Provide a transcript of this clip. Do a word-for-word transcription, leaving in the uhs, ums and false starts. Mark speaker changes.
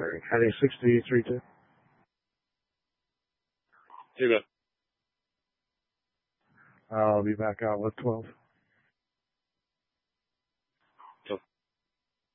Speaker 1: Right. Heading sixty-three two.
Speaker 2: See you, man.
Speaker 1: I'll be back out with twelve.